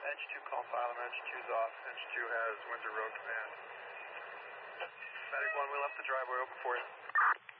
Edge 2, call file, Edge 2's off. Edge 2 has Windsor Road command. Medic 1, we left the driveway open for you.